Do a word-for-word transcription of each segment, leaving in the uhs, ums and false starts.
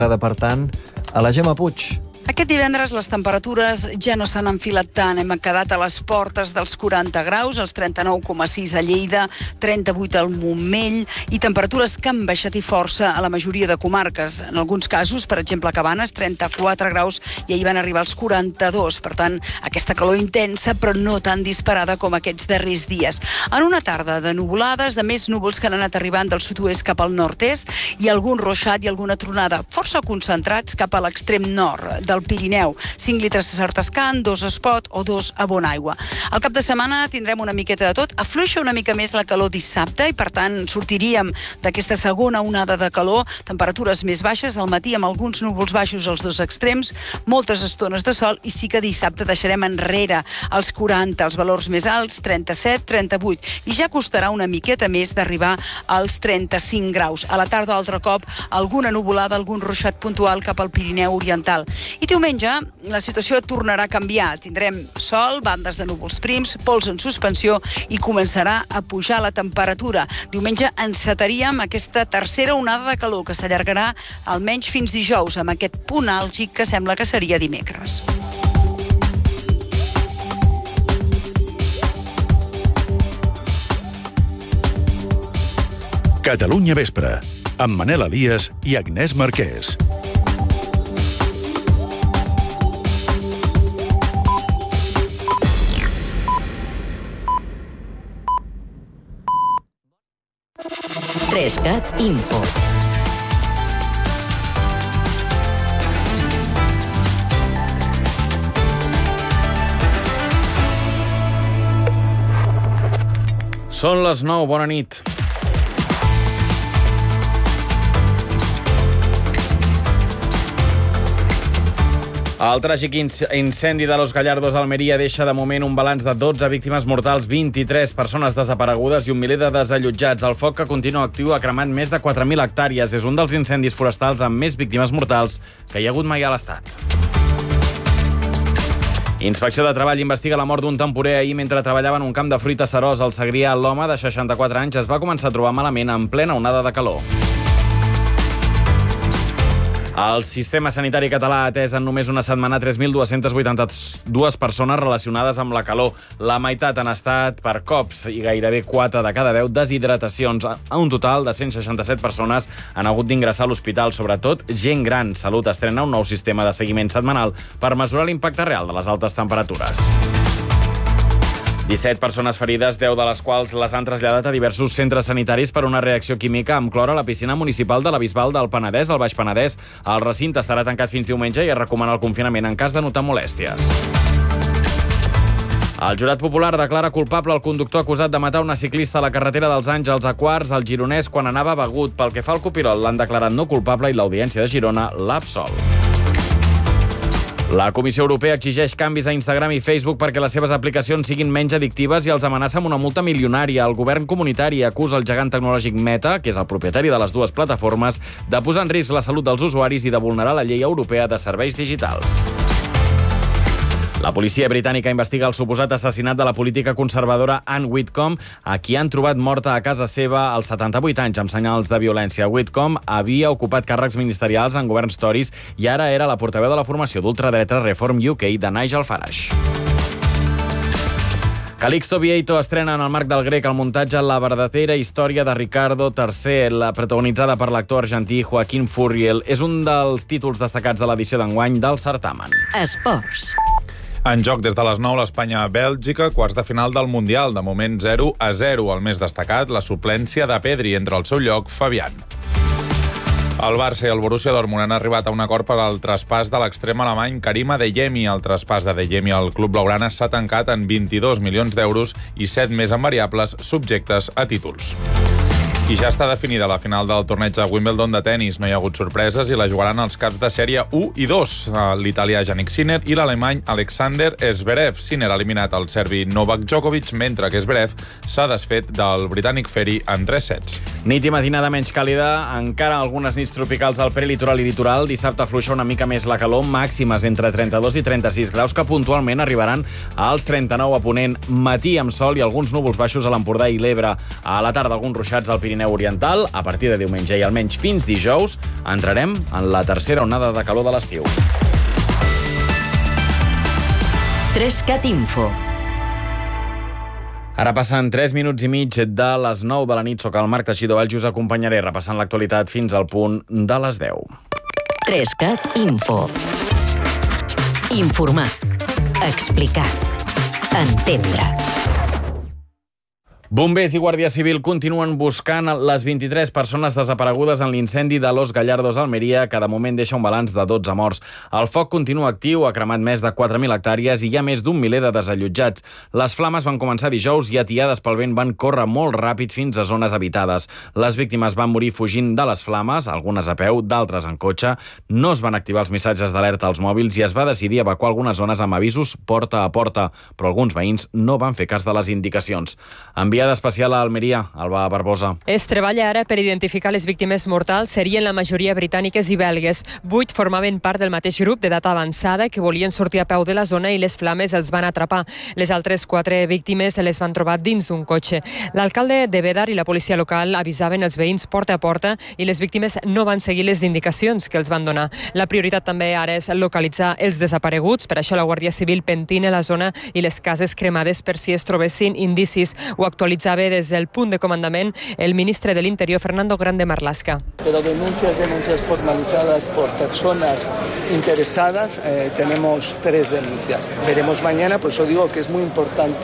Per tant, a la Gemma Puig. Aquest divendres les temperatures ja no s'han enfilat tant. Hem quedat a les portes dels quaranta graus, els trenta-nou coma sis a Lleida, trenta-vuit al Montmell, i temperatures que han baixat i força a la majoria de comarques. En alguns casos, per exemple, a Cabanes, trenta-quatre graus, i ahir van arribar als quaranta-dos. Per tant, aquesta calor intensa, però no tan disparada com aquests darrers dies. En una tarda de nuvolades, de més núvols que han anat arribant del sud-oest cap al nord-est, i algun ruixat i alguna tronada força concentrats cap a l'extrem nord del Pirineu. cinc litres a Sartascan, dos a Espot o dos a Bonaigua. Al cap de setmana tindrem una miqueta de tot. Afluixa una mica més la calor dissabte i, per tant, sortiríem d'aquesta segona onada de calor. Temperatures més baixes al matí amb alguns núvols baixos als dos extrems, moltes estones de sol, i sí que dissabte deixarem enrere els quaranta, els valors més alts, trenta-set, trenta-vuit. I ja costarà una miqueta més d'arribar als trenta-cinc graus. A la tarda, altre cop, alguna nuvolada, algun ruixat puntual cap al Pirineu oriental. I diumenge la situació tornarà a canviar. Tindrem sol, bandes de núvols prims, pols en suspensió i començarà a pujar la temperatura. Diumenge encetaríem aquesta tercera onada de calor que s'allargarà almenys fins dijous, amb aquest punt àlgid que sembla que seria dimecres. Catalunya Vespre, amb Manel Elias i Agnès Marquès. Trescat Info. Són les nou, bona nit. El tràgic incendi de Los Gallardos a Almeria deixa de moment un balanç de dotze víctimes mortals, vint-i-tres persones desaparegudes i un miler de desallotjats. El foc, que continua actiu, ha cremat més de quatre mil hectàrees. És un dels incendis forestals amb més víctimes mortals que hi ha hagut mai a l'Estat. Inspecció de Treball investiga la mort d'un temporer ahir mentre treballava en un camp de fruita a Seròs. Al Segrià, l'home de seixanta-quatre anys es va començar a trobar malament en plena onada de calor. El sistema sanitari català ha atès en només una setmana tres mil dues-centes vuitanta-dues persones relacionades amb la calor. La meitat han estat per cops i gairebé quatre de cada deu deshidratacions. A un total de cent seixanta-set persones han hagut d'ingressar a l'hospital, sobretot gent gran. Salut estrena un nou sistema de seguiment setmanal per mesurar l'impacte real de les altes temperatures. disset persones ferides, deu de les quals les han traslladat a diversos centres sanitaris per una reacció química amb clor a la piscina municipal de la Bisbal del Penedès, al Baix Penedès. El recinte estarà tancat fins diumenge i es recomana el confinament en cas de notar molèsties. El jurat popular declara culpable el conductor acusat de matar una ciclista a la carretera dels Àngels a Quarts, al Gironès, quan anava begut. Pel que fa al copilot, l'han declarat no culpable i l'Audiència de Girona l'ha absolt. La Comissió Europea exigeix canvis a Instagram i Facebook perquè les seves aplicacions siguin menys addictives i els amenaça amb una multa milionària. El govern comunitari acusa el gegant tecnològic Meta, que és el propietari de les dues plataformes, de posar en risc la salut dels usuaris i de vulnerar la llei europea de serveis digitals. La policia britànica investiga el suposat assassinat de la política conservadora Anne Whitcomb, a qui han trobat morta a casa seva als setanta-vuit anys amb senyals de violència. Whitcomb havia ocupat càrrecs ministerials en governs Tories i ara era la portaveu de la formació d'ultradreta Reform U K de Nigel Farage. Calixto Vieito estrena en el marc del Grec el muntatge La verdadera història de Ricardo tercer, la protagonitzada per l'actor argentí Joaquín Furriel. És un dels títols destacats de l'edició d'enguany del certamen. Esports. En joc des de les nou l'Espanya-Bèlgica, quarts de final del Mundial. De moment zero a zero. El més destacat, la suplència de Pedri, entre el seu lloc Fabián. El Barça i el Borussia Dortmund han arribat a un acord per al traspàs de l'extrem alemany Karim Adeyemi. El traspàs d'Adeyemi al club blaugrana s'ha tancat en vint-i-dos milions d'euros i set més en variables subjectes a títols. I ja està definida la final del torneig de Wimbledon de tennis. No hi ha hagut sorpreses i la jugaran els caps de sèrie u i dos. L'italià Jannik Sinner i l'alemany Alexander Zverev. Sinner ha eliminat el serbi Novak Djokovic, mentre que Zverev s'ha desfet del britànic Ferry en tres sets. Nit i matinada menys càlida, encara algunes nits tropicals al prelitoral i litoral. Dissabte afluixa una mica més la calor, màximes entre trenta-dos i trenta-sis graus, que puntualment arribaran als trenta-nou a Ponent. Matí amb sol i alguns núvols baixos a l'Empordà i l'Ebre. A la tarda alguns ruixats al Pirineu Pirineu Oriental. A partir de diumenge i almenys fins dijous entrarem en la tercera onada de calor de l'estiu. Trescat Info. Ara passen tres minuts i mig de les nou de la nit. Soc el Marc Teixidó Valls i us acompanyaré repassant l'actualitat fins al punt de les deu. Trescat Info. Informar. Explicar. Entendre. Bombers i Guàrdia Civil continuen buscant les vint-i-tres persones desaparegudes en l'incendi de Los Gallardos a Almeria, que de moment deixa un balanç de dotze morts. El foc continua actiu, ha cremat més de quatre mil hectàrees i hi ha més d'un miler de desallotjats. Les flames van començar dijous i, atiades pel vent, van córrer molt ràpid fins a zones habitades. Les víctimes van morir fugint de les flames, algunes a peu, d'altres en cotxe. No es van activar els missatges d'alerta als mòbils i es va decidir evacuar algunes zones amb avisos porta a porta, però alguns veïns no van fer cas de les indicacions. Enviar especial a Almeria, Alba Barbosa. Es treballa ara per identificar les víctimes mortals. Serien la majoria britàniques i belgues. Vuit formaven part del mateix grup d'edat avançada que volien sortir a peu de la zona i les flames els van atrapar. Les altres quatre víctimes les van trobar dins d'un cotxe. L'alcalde de Bédar i la policia local avisaven els veïns porta a porta i les víctimes no van seguir les indicacions que els van donar. La prioritat també ara és localitzar els desapareguts. Per això la Guàrdia Civil pentina la zona i les cases cremades per si es trobessin indicis. Ho actualitzava des del punt de comandament el ministre de l'Interior, Fernando Grande Marlaska. Pero denuncias, denuncias formalizadas por personas interesadas, eh, tenemos tres denuncias. Veremos mañana, por eso digo que es muy importante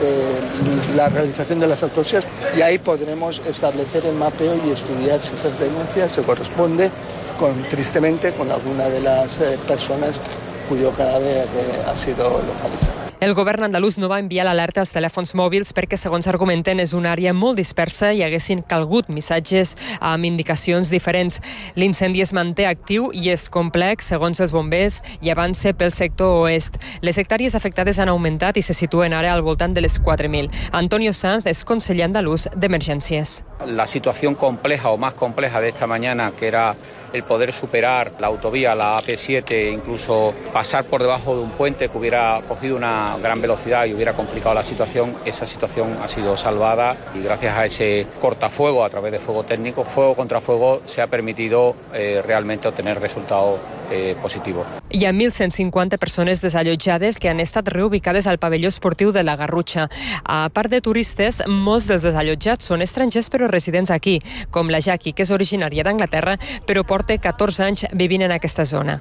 la realización de las autopsias y ahí podremos establecer el mapeo y estudiar si esas denuncias se corresponden con, tristemente, con alguna de las eh, personas cuyo cadáver eh, ha sido localizado. El govern andalús no va enviar l'alerta als telèfons mòbils perquè, segons argumenten, és una àrea molt dispersa i haguessin calgut missatges amb indicacions diferents. L'incendi es manté actiu i és complex, segons els bombers, i avança pel sector oest. Les hectàrees afectades han augmentat i se situen ara al voltant de les quatre mil. Antonio Sanz és conseller andalús d'Emergències. La situación compleja o más compleja de esta mañana, que era el poder superar la autovía, la A P siete, incluso pasar por debajo de un puente que hubiera cogido una gran velocidad y hubiera complicado la situación, esa situación ha sido salvada y gracias a ese cortafuego a través de fuego técnico, fuego contra fuego, se ha permitido eh, realmente obtener resultados eh, positivos. Hi ha mil cent cinquanta persones desallotjades que han estat reubicades al pavelló esportiu de la Garrotxa. A part de turistes, molts dels desallotjats són estrangers però residents aquí, com la Jackie, que és originària d'Anglaterra, però porta catorze anys vivint en aquesta zona.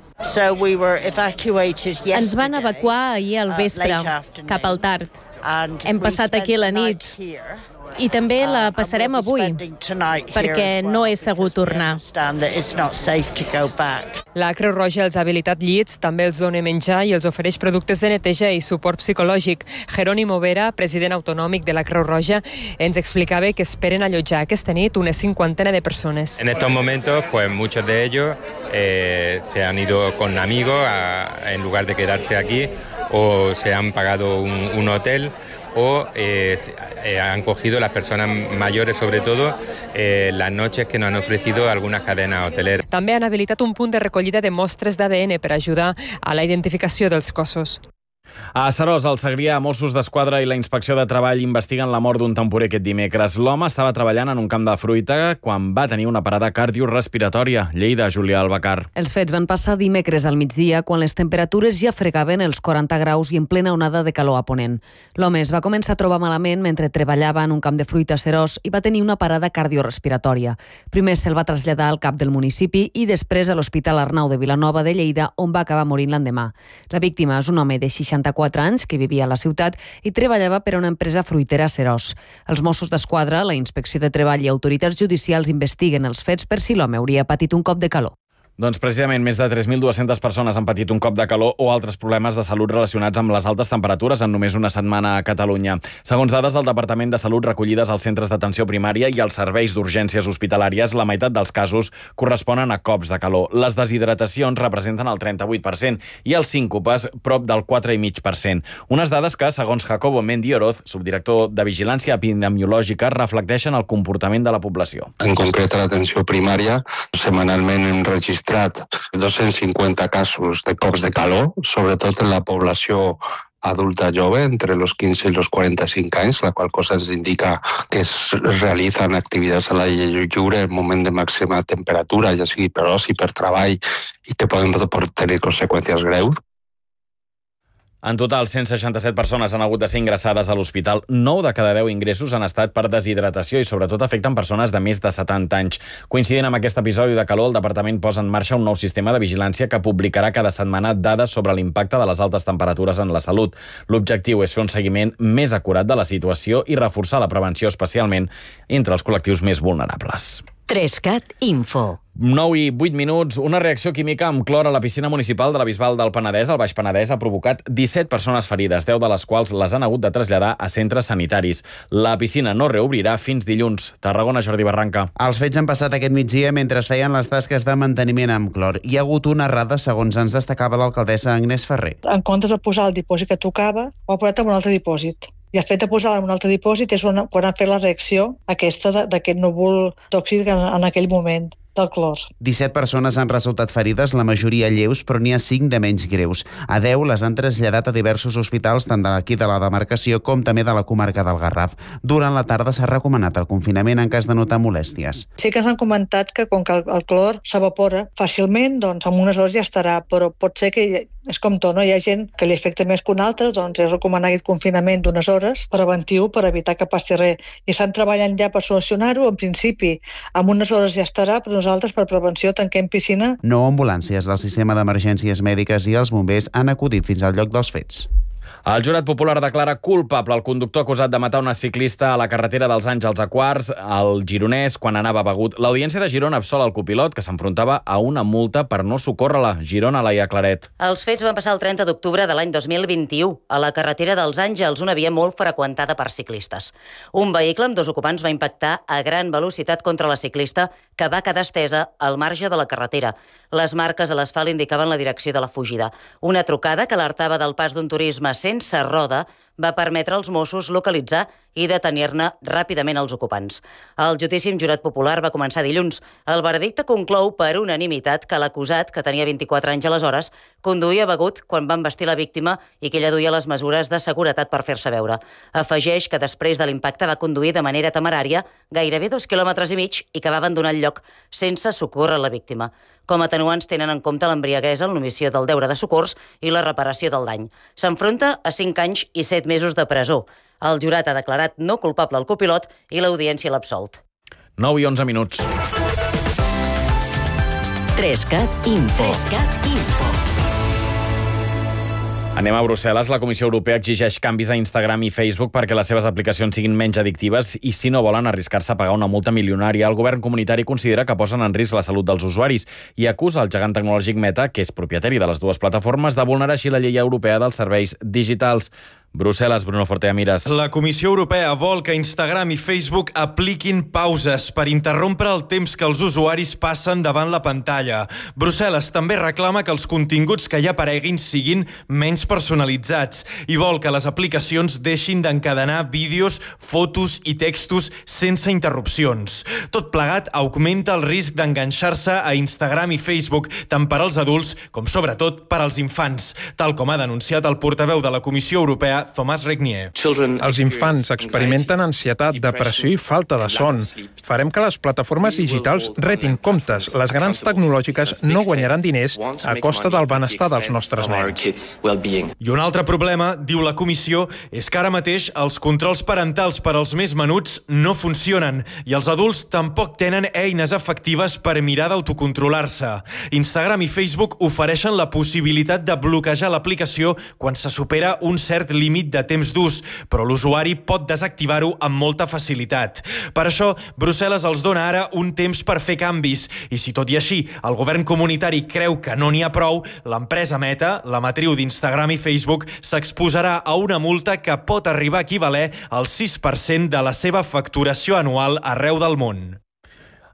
Ens van evacuar ahir al vespre, cap al tard. Hem passat aquí la nit i també la passarem avui, perquè no és segur tornar. La Creu Roja els ha habilitat llits, també els dona menjar i els ofereix productes de neteja i suport psicològic. Jerónimo Vera, president autonòmic de la Creu Roja, ens explicava que esperen allotjar aquesta nit una cinquantena de persones. En estos momentos, pues muchos de ellos eh, se han ido con amigos a, en lugar de quedarse aquí, o se han pagado un, un hotel, o eh, eh, han cogido las personas mayores, sobre todo, eh, las noches que nos han ofrecido algunas cadenas hoteleras. També han habilitat un punt de recollida de mostres d'A D N per ajudar a la identificació dels cossos. A Seròs, al Segrià, Mossos d'Esquadra i la Inspecció de Treball investiguen la mort d'un temporer aquest dimecres. L'home estava treballant en un camp de fruita quan va tenir una parada cardiorespiratòria. Lleida, Julià Albacar. Els fets van passar dimecres al migdia, quan les temperatures ja fregaven els quaranta graus i en plena onada de calor a Ponent. L'home es va començar a trobar malament mentre treballava en un camp de fruita a Seròs i va tenir una parada cardiorespiratòria. Primer se'l va traslladar al cap del municipi i després a l'Hospital Arnau de Vilanova de Lleida, on va acabar morint l'endemà. La víctima és un home de seixanta-quatre anys que vivia a la ciutat i treballava per a una empresa fruitera a Seròs. Els Mossos d'Esquadra, la Inspecció de Treball i autoritats judicials investiguen els fets per si l'home hauria patit un cop de calor. Doncs precisament més de tres mil dues-centes persones han patit un cop de calor o altres problemes de salut relacionats amb les altes temperatures en només una setmana a Catalunya. Segons dades del Departament de Salut recollides als centres d'atenció primària i als serveis d'urgències hospitalàries, la meitat dels casos corresponen a cops de calor. Les deshidratacions representen el trenta-vuit per cent i els síncopes prop del quatre coma cinc per cent. Unes dades que, segons Jacobo Mendioroz, subdirector de Vigilància Epidemiològica, reflecteixen el comportament de la població. En concret, a l'atenció primària, setmanalment hem registrat dos-cents cinquanta casos de cops de calor, sobretot en la població adulta jove entre los quince y los quaranta-cinc anys, la qual cosa ens indica que es realitzen activitats a l'aire lliure en moment de màxima temperatura, ja sigui per oci, per treball, i que poden tenir conseqüències greus. En total, cent seixanta-set persones han hagut de ser ingressades a l'hospital. nou de cada deu ingressos han estat per deshidratació i sobretot afecten persones de més de setanta anys. Coincidint amb aquest episodi de calor, el departament posa en marxa un nou sistema de vigilància que publicarà cada setmana dades sobre l'impacte de les altes temperatures en la salut. L'objectiu és fer un seguiment més acurat de la situació i reforçar la prevenció, especialment entre els col·lectius més vulnerables. Trescat Info. nou i vuit minuts. Una reacció química amb clor a la piscina municipal de la Bisbal del Penedès, al Baix Penedès, ha provocat disset persones ferides, deu de les quals les han hagut de traslladar a centres sanitaris. La piscina no reobrirà fins dilluns. Tarragona, Jordi Barranca. Els fets han passat aquest migdia mentre es feien les tasques de manteniment amb clor. Hi ha hagut una errada, segons ens destacava l'alcaldessa Agnès Ferrer. En comptes de posar el dipòsit que tocava, ho ha posat en un altre dipòsit. I el fet de posar en un altre dipòsit és quan han fet la reacció aquesta d'aquest núvol tòxic en, en aquell moment del clor. disset persones han resultat ferides, la majoria lleus, però n'hi ha cinc de menys greus. A deu les han traslladat a diversos hospitals, tant d'aquí de la demarcació com també de la comarca del Garraf. Durant la tarda s'ha recomanat el confinament en cas de notar molèsties. Sí que ens han comentat que com que el, el clor s'evapora fàcilment, doncs en unes hores ja estarà, però pot ser que és com tot, no? Hi ha gent que li afecta més que un altre, doncs és recomanar aquest confinament d'unes hores preventiu per evitar que passi res. I estan treballant ja per solucionar-ho, en principi, en unes hores ja estarà, però nosaltres per prevenció tanquem piscina. Nou ambulàncies del sistema d'emergències mèdiques i els bombers han acudit fins al lloc dels fets. El jurat popular declara culpable el conductor acusat de matar una ciclista a la carretera dels Àngels a Quarts, al Gironès, quan anava begut. L'Audiència de Girona absol el copilot, que s'enfrontava a una multa per no socórrer-la. Girona, Laia Claret. Els fets van passar el trenta d'octubre de l'any dos mil vint-i-u, a la carretera dels Àngels, una via molt freqüentada per ciclistes. Un vehicle amb dos ocupants va impactar a gran velocitat contra la ciclista, que va quedar estesa al marge de la carretera. Les marques a l'asfalt indicaven la direcció de la fugida. Una trucada que alertava del pas d'un turisme sense roda va permetre als Mossos localitzar i detenir-ne ràpidament els ocupants. El judici amb jurat popular va començar dilluns. El veredicte conclou per unanimitat que l'acusat, que tenia vint-i-quatre anys aleshores, conduïa begut quan van vestir la víctima i que ella duia les mesures de seguretat per fer-se veure. Afegeix que després de l'impacte va conduir de manera temerària gairebé dos quilòmetres i mig i que va abandonar el lloc sense socórrer la víctima. Com a atenuants tenen en compte l'embriaguesa, l'omissió del deure de socors i la reparació del dany. S'enfronta a cinc anys i set mesos de presó. El jurat ha declarat no culpable al copilot i l'audiència l'ha absolt. nou i onze minuts. Trescat Info. Trescat Info. Anem a Brussel·les. La Comissió Europea exigeix canvis a Instagram i Facebook perquè les seves aplicacions siguin menys addictives i si no volen arriscar-se a pagar una multa milionària. El govern comunitari considera que posen en risc la salut dels usuaris i acusa el gegant tecnològic Meta, que és propietari de les dues plataformes, de vulnerar així la llei europea dels serveis digitals. Brussel·les, Bruno Forteamires. La Comissió Europea vol que Instagram i Facebook apliquin pauses per interrompre el temps que els usuaris passen davant la pantalla. Brussel·les també reclama que els continguts que hi apareguin siguin menys personalitzats i vol que les aplicacions deixin d'encadenar vídeos, fotos i textos sense interrupcions. Tot plegat augmenta el risc d'enganxar-se a Instagram i Facebook tant per als adults com sobretot per als infants, tal com ha denunciat el portaveu de la Comissió Europea, Thomas Regnier. Els infants experimenten ansietat, depressió i falta de son. Farem que les plataformes digitals retin comptes. Les grans tecnològiques no guanyaran diners a costa del benestar dels nostres nens. I un altre problema, diu la comissió, és que ara mateix els controls parentals per als més menuts no funcionen i els adults tampoc tenen eines efectives per mirar d'autocontrolar-se. Instagram i Facebook ofereixen la possibilitat de bloquejar l'aplicació quan se supera un cert límit de temps d'ús, però l'usuari pot desactivar-ho amb molta facilitat. Per això, Brussel·les els dona ara un temps per fer canvis i si tot i així el govern comunitari creu que no n'hi ha prou, l'empresa Meta, la matriu d'Instagram i Facebook, s'exposarà a una multa que pot arribar a equivaler al sis per cent de la seva facturació anual arreu del món.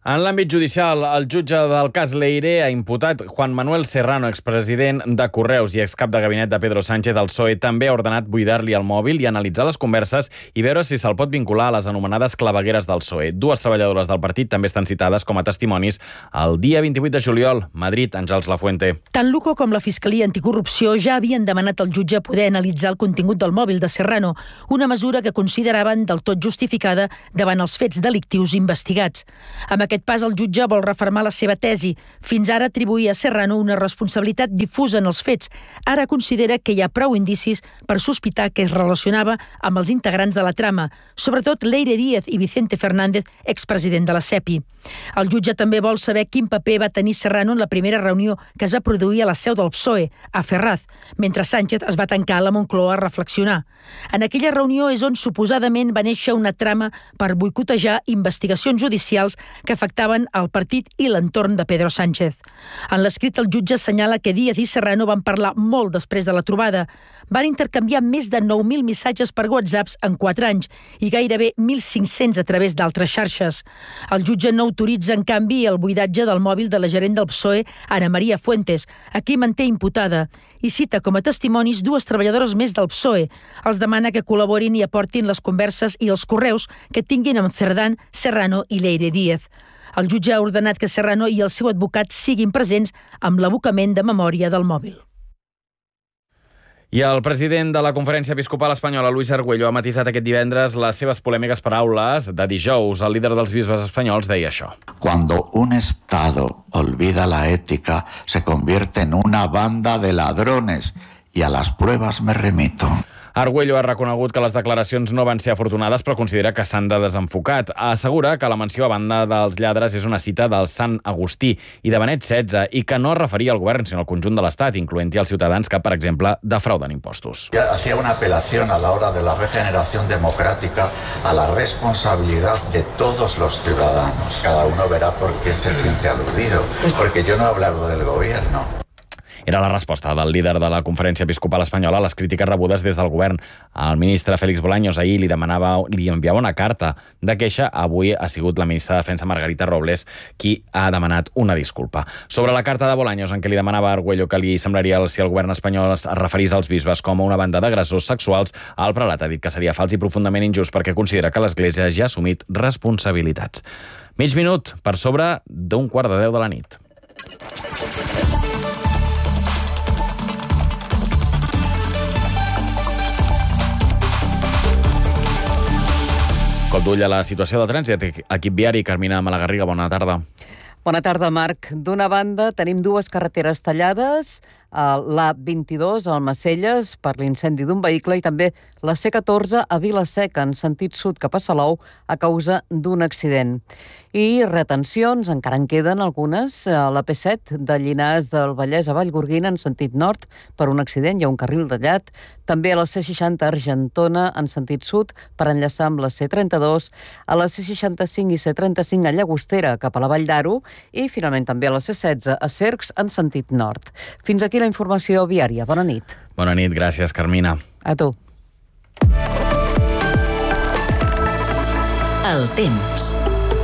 En l'àmbit judicial, el jutge del cas Leire ha imputat Juan Manuel Serrano, expresident de Correus i excap de gabinet de Pedro Sánchez del P S O E. També ha ordenat buidar-li el mòbil i analitzar les converses i veure si se'l pot vincular a les anomenades clavegueres del P S O E. Dues treballadores del partit també estan citades com a testimonis el dia vint-i-vuit de juliol. Madrid, Àngels Lafuente. Tant Luco com la Fiscalia Anticorrupció ja havien demanat al jutge poder analitzar el contingut del mòbil de Serrano, una mesura que consideraven del tot justificada davant els fets delictius investigats. Amb aquest pas, el jutge vol refermar la seva tesi. Fins ara atribuïa a Serrano una responsabilitat difusa en els fets. Ara considera que hi ha prou indicis per sospitar que es relacionava amb els integrants de la trama, sobretot Leire Díez i Vicente Fernández, expresident de la SEPI. El jutge també vol saber quin paper va tenir Serrano en la primera reunió que es va produir a la seu del P S O E, a Ferraz, mentre Sánchez es va tancar a la Moncloa a reflexionar. En aquella reunió és on suposadament va néixer una trama per boicotejar investigacions judicials que afectaven al partit i l'entorn de Pedro Sánchez. En l'escrit, el jutge assenyala que Díaz i Serrano van parlar molt després de la trobada. Van intercanviar més de nou mil missatges per WhatsApps en quatre anys i gairebé mil cinc-cents a través d'altres xarxes. El jutge no autoritza, en canvi, el buidatge del mòbil de la gerent del P S O E, Ana María Fuentes, a qui manté imputada, i cita com a testimonis dues treballadores més del P S O E. Els demana que col·laborin i aportin les converses i els correus que tinguin amb Cerdán, Serrano i Leire Díez. El jutge ha ordenat que Serrano i el seu advocat siguin presents amb l'abocament de memòria del mòbil. I el president de la Conferència Episcopal Espanyola, Luis Argüello, ha matisat aquest divendres les seves polèmiques paraules de dijous. El líder dels bisbes espanyols deia això. Cuando un Estado olvida la ética, se convierte en una banda de ladrones y a las pruebas me remito. Argüello ha reconegut que les declaracions no van ser afortunades, però considera que s'han de desenfocar. Assegura que la menció a banda dels lladres és una cita del Sant Agustí i de Benet setze i que no es referia al govern, sinó al conjunt de l'Estat, incloent-hi els ciutadans que, per exemple, defrauden impostos. Hacía una apelación a la hora de la regeneración democrática a la responsabilidad de todos los ciudadanos. Cada uno verá por qué se siente aludido, porque yo no he hablado del gobierno. Era la resposta del líder de la Conferència Episcopal Espanyola a les crítiques rebudes des del govern. El ministre Félix Bolaños ahir li demanava, li enviava una carta de queixa. Avui ha sigut la ministra de Defensa, Margarita Robles, qui ha demanat una disculpa. Sobre la carta de Bolaños, en què li demanava a Argüello que li semblaria si el govern espanyol es referís als bisbes com a una banda d'agressors sexuals, el prelat ha dit que seria fals i profundament injust perquè considera que l'Església ja ha assumit responsabilitats. Mig minut per sobre d'un quart de deu de la nit. Cop d'ull a la situació del trànsit. Equip viari, Carmina Malagarriga, bona tarda. Bona tarda, Marc. D'una banda, tenim dues carreteres tallades, l'A vint-i-dos al Macelles per l'incendi d'un vehicle i també la C catorze a Vila-seca en sentit sud cap a Salou a causa d'un accident. I retencions, encara en queden algunes, a la P set de Llinars del Vallès a Vallgorguina en sentit nord per un accident, hi ha un carril tallat. També a la C seixanta Argentona en sentit sud per enllaçar amb la C trenta-dos, a la C seixanta-cinc i C trenta-cinc a Llagostera cap a la Vall d'Aro i finalment també a la C setze a Cercs en sentit nord. Fins aquí la informació viària. Bona nit. Bona nit, gràcies, Carmina. A tu. El temps.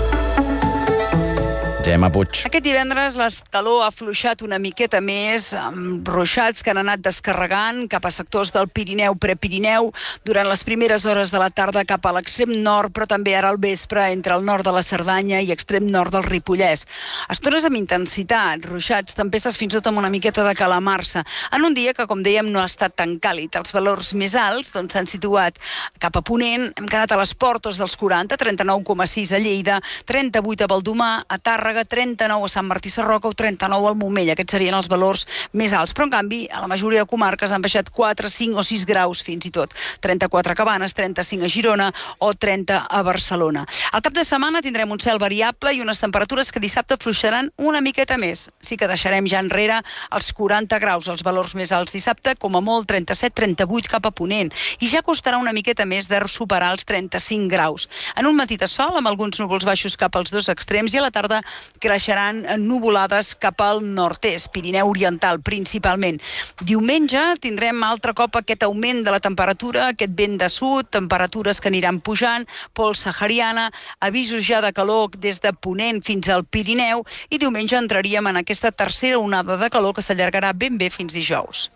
Gemma Puig. Aquest divendres la calor ha afluixat una miqueta més, amb ruixats que han anat descarregant cap a sectors del Pirineu, Prepirineu, durant les primeres hores de la tarda cap a l'extrem nord, però també ara al vespre entre el nord de la Cerdanya i extrem nord del Ripollès. Estones amb intensitat, ruixats, tempestes fins i tot amb una miqueta de calamarsa, en un dia que, com dèiem, no ha estat tan càlid. Els valors més alts doncs, s'han situat cap a Ponent, hem quedat a les portes dels quaranta, trenta-nou coma sis a Lleida, trenta-vuit a Baldomar, a Tàrrega, trenta-nou a Sant Martí Sarroca o trenta-nou al Montmell. Aquests serien els valors més alts, però en canvi a la majoria de comarques han baixat quatre, cinc o sis graus fins i tot. trenta-quatre a Cabanes, trenta-cinc a Girona o trenta a Barcelona. Al cap de setmana tindrem un cel variable i unes temperatures que dissabte fluixaran una miqueta més. Sí que deixarem ja enrere els quaranta graus, els valors més alts dissabte, com a molt trenta-set trenta-vuit cap a Ponent. I ja costarà una miqueta més de superar els trenta-cinc graus. En un matí de sol, amb alguns núvols baixos cap als dos extrems i a la tarda creixeran nuvolades cap al nord-est, Pirineu Oriental principalment. Diumenge tindrem altre cop aquest augment de la temperatura, aquest vent de sud, temperatures que aniran pujant, pols sahariana, avisos ja de calor des de Ponent fins al Pirineu, i diumenge entraríem en aquesta tercera onada de calor que s'allargarà ben bé fins dijous.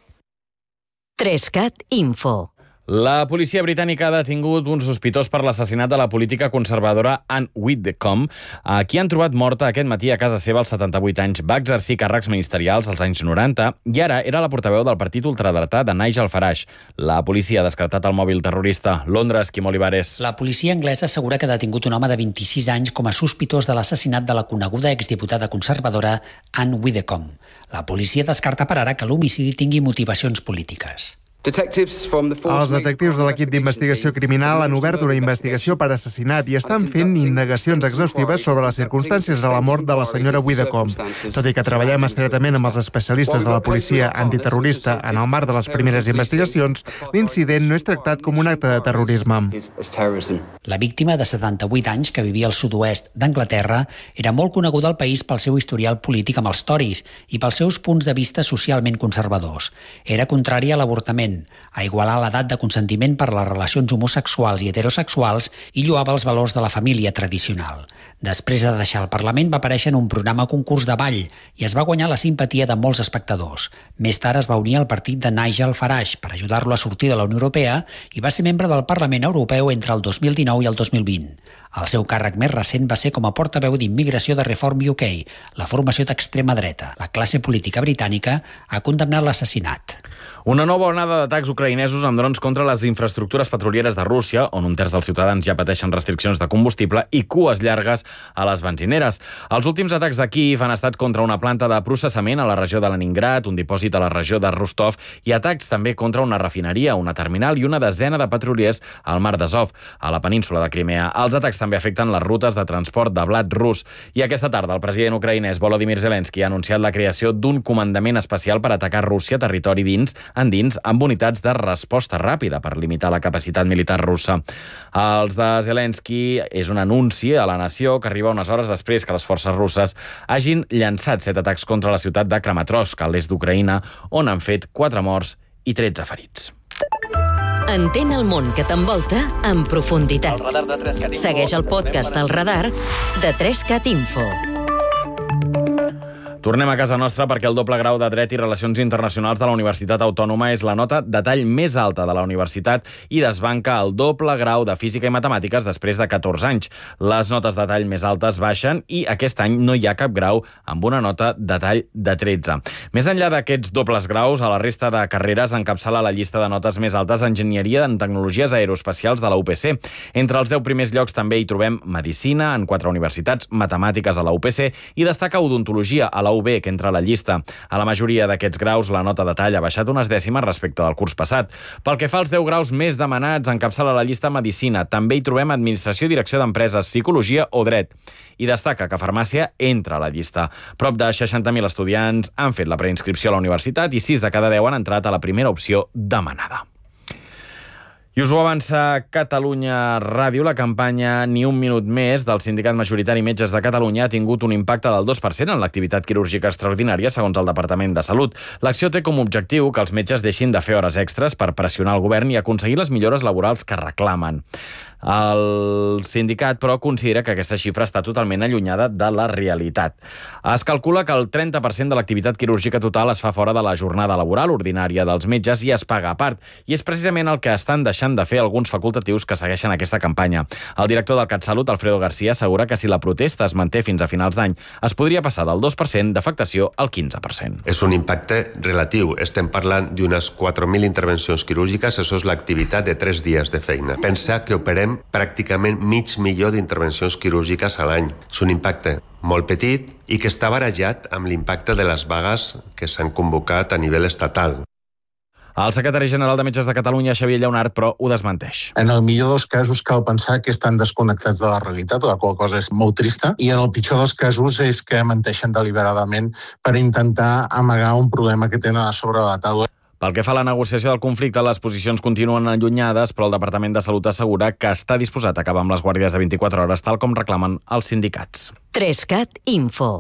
Trescat Info. La policia britànica ha detingut un sospitós per l'assassinat de la política conservadora Anne Widdecombe, a qui han trobat morta aquest matí a casa seva als setanta-vuit anys. Va exercir càrrecs ministerials als anys noranta i ara era la portaveu del partit ultradretà de Nigel Farage. La policia ha descartat el mòbil terrorista. Londres, Quim Olivares. La policia anglesa assegura que ha detingut un home de vint-i-sis anys com a sospitós de l'assassinat de la coneguda exdiputada conservadora Anne Widdecombe. La policia descarta per ara que l'homicidi tingui motivacions polítiques. Els detectius de l'equip d'investigació criminal han obert una investigació per assassinat i estan fent indagacions exhaustives sobre les circumstàncies de la mort de la senyora Widdecombe. Tot i que treballem estretament amb els especialistes de la policia antiterrorista en el marc de les primeres investigacions, l'incident no és tractat com un acte de terrorisme. La víctima, de setanta-vuit anys, que vivia al sud-oest d'Anglaterra, era molt coneguda al país pel seu historial polític amb els Tories i pels seus punts de vista socialment conservadors. Era contrària a l'avortament, a igualar l'edat de consentiment per a les relacions homosexuals i heterosexuals i lloava els valors de la família tradicional. Després de deixar el Parlament va aparèixer en un programa concurs de ball i es va guanyar la simpatia de molts espectadors. Més tard es va unir al partit de Nigel Farage per ajudar-lo a sortir de la Unió Europea i va ser membre del Parlament Europeu entre el dos mil dinou i el dos mil vint. El seu càrrec més recent va ser com a portaveu d'immigració de Reform U K, la formació d'extrema dreta. La classe política britànica ha condemnat l'assassinat. Una nova onada d'atacs ucraïnesos amb drons contra les infraestructures petrolieres de Rússia, on un terç dels ciutadans ja pateixen restriccions de combustible i cues llargues a les benzineres. Els últims atacs de Kíiv han estat contra una planta de processament a la regió de Leningrad, un dipòsit a la regió de Rostov i atacs també contra una refineria, una terminal i una desena de petroliers al mar d'Azov, a la península de Crimea. Els atacs també afecten les rutes de transport de blat rus. I aquesta tarda el president ucraïnès Volodymyr Zelensky ha anunciat la creació d'un comandament especial per atacar Rússia territori dins endins amb unitats de resposta ràpida per limitar la capacitat militar russa. Els de Zelensky és un anunci a la nació que arriba unes hores després que les forces russes hagin llançat set atacs contra la ciutat de Kramatorsk, a l'est d'Ucraïna, on han fet quatre morts i tretze ferits. Entén el món que t'envolta en profunditat. Segueix el podcast El Radar de trescat Info. Tornem a casa nostra perquè el doble grau de Dret i Relacions Internacionals de la Universitat Autònoma és la nota de tall més alta de la universitat i desbanca el doble grau de Física i Matemàtiques després de catorze anys. Les notes de tall més altes baixen i aquest any no hi ha cap grau amb una nota de tall de tretze. Més enllà d'aquests dobles graus, a la resta de carreres encapçala la llista de notes més altes Enginyeria en Tecnologies Aeroespacials de la U P C. Entre els deu primers llocs també hi trobem Medicina en quatre universitats, Matemàtiques a la U P C i destaca Odontologia a la U B, que entra a la llista. A la majoria d'aquests graus, la nota de tall ha baixat unes dècimes respecte del curs passat. Pel que fa als deu graus més demanats, encapçala la llista Medicina. També hi trobem Administració, Direcció d'Empreses, Psicologia o Dret. I destaca que Farmàcia entra a la llista. Prop de seixanta mil estudiants han fet la preinscripció a la universitat i sis de cada deu han entrat a la primera opció demanada. I us ho avança Catalunya Ràdio. La campanya Ni un minut més del Sindicat Majoritari Metges de Catalunya ha tingut un impacte del dos per cent en l'activitat quirúrgica extraordinària, segons el Departament de Salut. L'acció té com a objectiu que els metges deixin de fer hores extres per pressionar el govern i aconseguir les millores laborals que reclamen. El sindicat, però, considera que aquesta xifra està totalment allunyada de la realitat. Es calcula que el trenta per cent de l'activitat quirúrgica total es fa fora de la jornada laboral ordinària dels metges i es paga a part. I és precisament el que estan deixant de fer alguns facultatius que segueixen aquesta campanya. El director del CatSalut, Alfredo García, assegura que si la protesta es manté fins a finals d'any, es podria passar del dos per cent d'afectació al quinze per cent. És un impacte relatiu. Estem parlant d'unes quatre mil intervencions quirúrgiques. Això és l'activitat de tres dies de feina. Pensa que operem pràcticament mig milió d'intervencions quirúrgiques a l'any. És un impacte molt petit i que està barejat amb l'impacte de les vagues que s'han convocat a nivell estatal. El secretari general de Metges de Catalunya, Xavier Lleonart, però ho desmenteix. En el millor dels casos cal pensar que estan desconnectats de la realitat, la qual cosa és molt trista, i en el pitjor dels casos és que menteixen deliberadament per intentar amagar un problema que tenen a sobre la taula. Pel que fa a la negociació del conflicte, les posicions continuen allunyades, però el Departament de Salut assegura que està disposat a acabar amb les guàrdies de vint-i-quatre hores, tal com reclamen els sindicats. Trescat Info.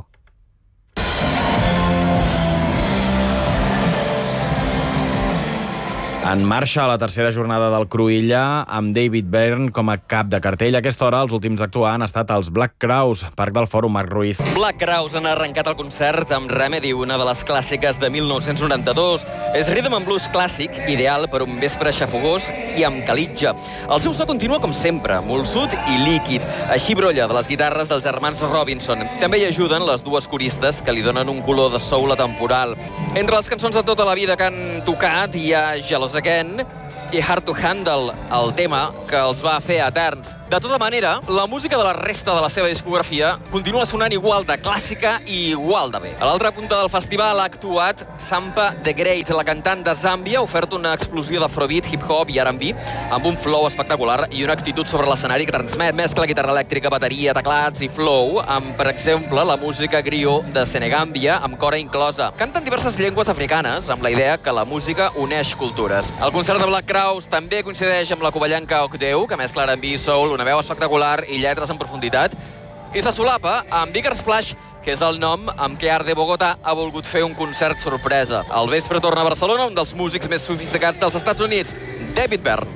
En marxa la tercera jornada del Cruïlla amb David Byrne com a cap de cartell. A aquesta hora, els últims a actuar han estat els Black Crowes, Parc del Fòrum, Marc Ruiz. Black Crowes han arrencat el concert amb Remedy, una de les clàssiques de mil nou-cents noranta-dos. És rhythm and blues clàssic, ideal per un vespre xafogós i amb calitja. El seu so continua com sempre, molsut i líquid. Així brolla de les guitarres dels germans Robinson. També hi ajuden les dues coristes que li donen un color de soul atemporal. Entre les cançons de tota la vida que han tocat hi ha Jealous Again i Hard to Handle, el tema que els va fer eterns. De tota manera, la música de la resta de la seva discografia continua sonant igual de clàssica i igual de bé. A l'altra punta del festival ha actuat Sampa the Great, la cantant de Zàmbia, ha ofert una explosió d'afrobeat, hip-hop i R and B amb un flow espectacular i una actitud sobre l'escenari que transmet mescla guitarra elèctrica, bateria, teclats i flow amb, per exemple, la música griot de Senegàmbia amb cora inclosa. Canten diverses llengües africanes amb la idea que la música uneix cultures. El concert de Black Crowes també coincideix amb la covellanca Octeu, que mescla R and B, soul, una veu espectacular i lletres en profunditat, i se solapa amb Bigger Splash, que és el nom amb què Art de Bogotà ha volgut fer un concert sorpresa. Al vespre torna a Barcelona un dels músics més sofisticats dels Estats Units, David Byrne.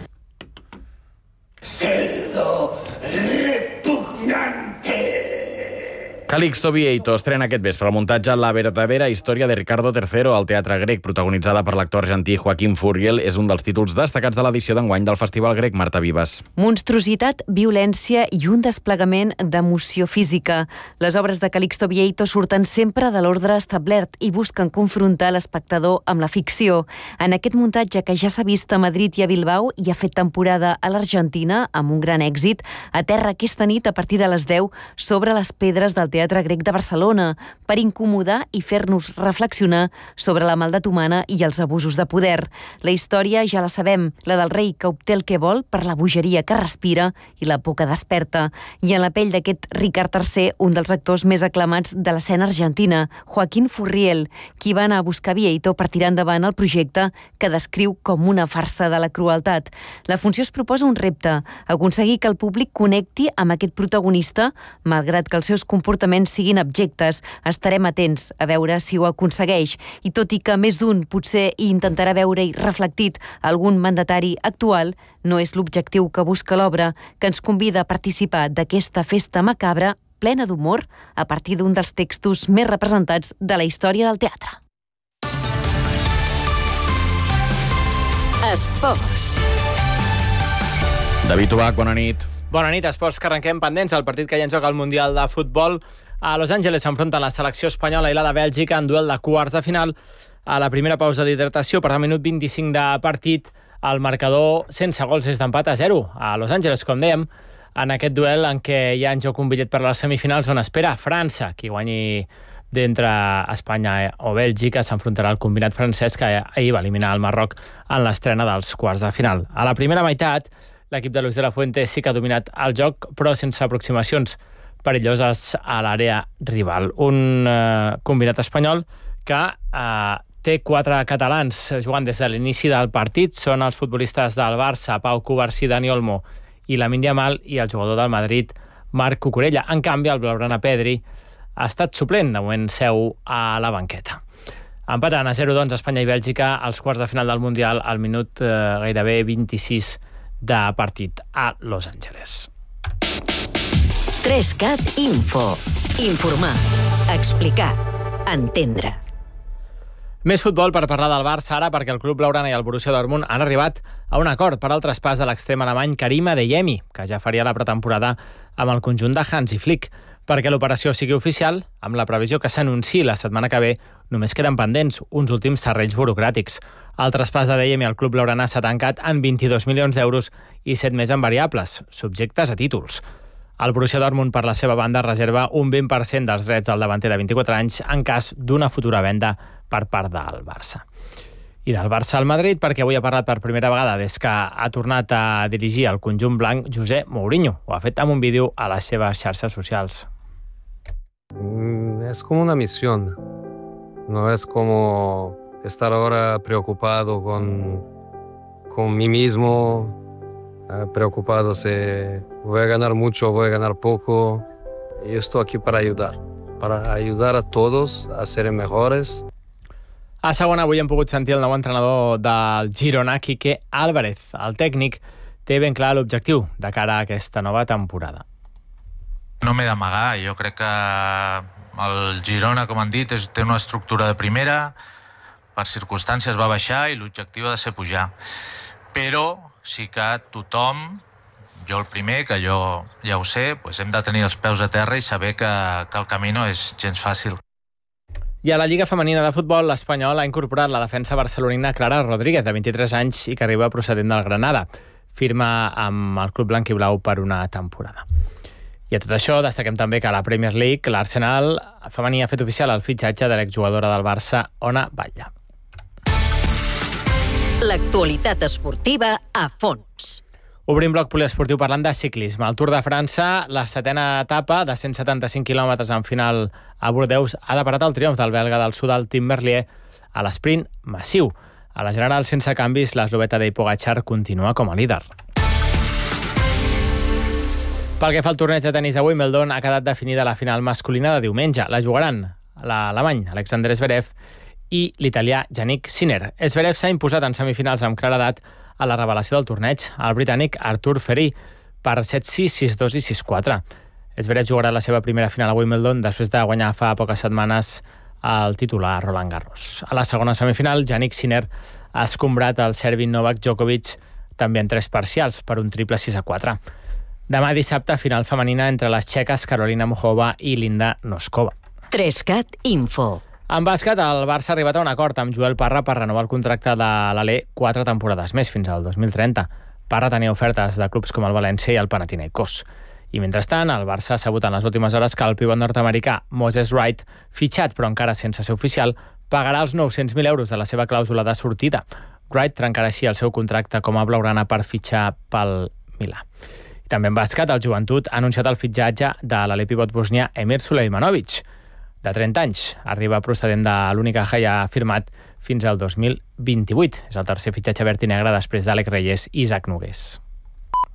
Cerdo repugnante. Calixto Vieito estrena aquest vespre el muntatge La verdadera història de Ricardo tercero al Teatre Grec, protagonitzada per l'actor argentí Joaquín Furriel. És un dels títols destacats de l'edició d'enguany del Festival Grec. Marta Vives. Monstruositat, violència i un desplegament d'emoció física. Les obres de Calixto Vieito surten sempre de l'ordre establert i busquen confrontar l'espectador amb la ficció. En aquest muntatge, que ja s'ha vist a Madrid i a Bilbao i ha fet temporada a l'Argentina amb un gran èxit, aterra aquesta nit a partir de les deu sobre les pedres del Teatre Grec de Barcelona per incomodar i fer-nos reflexionar sobre la maldat humana i els abusos de poder. La història ja la sabem, la del rei que obté el que vol per la bogeria que respira i la por que desperta. I en la pell d'aquest Ricard tercer, un dels actors més aclamats de l'escena argentina, Joaquín Furriel, qui va anar a buscar Vieito per tirar endavant el projecte que descriu com una farsa de la crueltat. La funció es proposa un repte, aconseguir que el públic connecti amb aquest protagonista, malgrat que els seus comportaments siguin abjectes. Estarem atents a veure si ho aconsegueix. I tot i que més d'un potser hi intentarà veure-hi reflectit algun mandatari actual, no és l'objectiu que busca l'obra, que ens convida a participar d'aquesta festa macabra plena d'humor a partir d'un dels textos més representats de la història del teatre. Esports. David Ubach, bona nit. Bona nit, esports, que arrenquem pendents del partit que ja en joc al Mundial de Futbol. A Los Angeles s'enfronten la selecció espanyola i la de Bèlgica en duel de quarts de final. A la primera pausa d'hidratació, per al minut vint-i-cinc de partit, el marcador sense gols és d'empat a zero. A Los Angeles, com dèiem, en aquest duel en què hi ha en joc un bitllet per a les semifinals on espera França, qui guanyi d'entre Espanya o Bèlgica, s'enfrontarà al combinat francès que ahir va eliminar el Marroc en l'estrena dels quarts de final. A la primera meitat, l'equip de Luis de la Fuente sí que ha dominat el joc, però sense aproximacions perilloses a l'àrea rival. Un eh, combinat espanyol que eh, té quatre catalans jugant des de l'inici del partit. Són els futbolistes del Barça, Pau Cubarsí, Dani Olmo i Lamine Yamal, i el jugador del Madrid, Marc Cucurella. En canvi, el blaugrana Pedri ha estat suplent, de moment seu a la banqueta. Empatant a zero, doncs, Espanya i Bèlgica als quarts de final del Mundial al minut eh, gairebé vint-i-sis de partit a Los Angeles. Trescat Info. Informar, explicar, entendre. Més futbol per parlar del Barça ara, perquè el club blaugrana i el Borussia Dortmund han arribat a un acord per al traspàs de l'extrem alemany Karim Adeyemi, que ja faria la pretemporada amb el conjunt de Hansi Flick. Perquè l'operació sigui oficial, amb la previsió que s'anunciï la setmana que ve, només queden pendents uns últims serrells burocràtics. El traspàs d'Adeyemi al club blaugrana s'ha tancat en vint-i-dos milions d'euros i set més en variables, subjectes a títols. El Borussia Dortmund, per la seva banda, reserva un vint per cent dels drets del davanter de vint-i-quatre anys en cas d'una futura venda per part del Barça. I del Barça al Madrid, perquè avui ha parlat per primera vegada des que ha tornat a dirigir el conjunt blanc José Mourinho. Ho ha fet amb un vídeo a les seves xarxes socials. Es como una misión, no es como estar ahora preocupado con, con mí mismo, eh, preocupado si voy a ganar mucho o voy a ganar poco. Yo estoy aquí para ayudar, para ayudar a todos a ser mejores. A segona, avui hem pogut sentir el nou entrenador del Girona, Quique Álvarez. El tècnic té ben clar l'objectiu de cara a aquesta nova temporada. No m'he d'amagar, jo crec que el Girona, com han dit, té una estructura de primera, per circumstàncies va baixar i l'objectiu ha de ser pujar. Però sí que tothom, jo el primer, que jo ja ho sé, doncs hem de tenir els peus a terra i saber que, que el camí no és gens fàcil. I a la Lliga Femenina de Futbol, l'Espanyol ha incorporat la defensa barcelonina Clara Rodríguez, de vint-i-tres anys i que arriba procedent del Granada. Firma amb el club blanc i blau per una temporada. I a tot això, destaquem també que a la Premier League l'Arsenal femení ha fet oficial el fitxatge de l'exjugadora del Barça, Ona Batlle. L'actualitat esportiva a fons. Obrim bloc poliesportiu parlant de ciclisme. El Tour de França, la setena etapa de cent setanta-cinc quilòmetres en final a Bordeus, ha deparat el triomf del belga del Sudal Tim Merlier a l'esprint massiu. A la general, sense canvis, l'esloveta d'Ei Pogačar continua com a líder. Pel que fa al torneig de tenis de Wimbledon, ha quedat definida la final masculina de diumenge. La jugaran l'alemany Alexander Zverev i l'italià Yannick Sinner. Zverev s'ha imposat en semifinals amb claredat a la revelació del torneig, el britànic Arthur Ferry, per set sis, sis dos i sis quatre. Zverev jugarà la seva primera final a Wimbledon després de guanyar fa poques setmanes el titular Roland Garros. A la segona semifinal, Yannick Sinner ha escombrat el serbi Novak Djokovic també en tres parcials per un triple sis a quatre. Demà dissabte, final femenina entre les txeques Carolina Muchova i Linda Noskova. Trescat Info. En bàsquet, el Barça ha arribat a un acord amb Joel Parra per renovar el contracte de l'Alé quatre temporades més, fins al dos mil trenta. Parra tenia ofertes de clubs com el València i el Panathinaikos. I mentrestant, el Barça ha sabut en les últimes hores que el pivot nord-americà Moses Wright, fitxat però encara sense ser oficial, pagarà els nou-cents mil euros de la seva clàusula de sortida. Wright trencarà així el seu contracte com a blaugrana per fitxar pel Milà. I també en bàsquet, el Joventut ha anunciat el fitxatge de l'alè pivot bosnià Emir Sulejmanovic, de trenta anys. Arriba procedent de l'Unicaja i ha firmat fins al dos mil vint-i-vuit. És el tercer fitxatge verd i negre després d'Àlex Reyes i Isaac Nogués.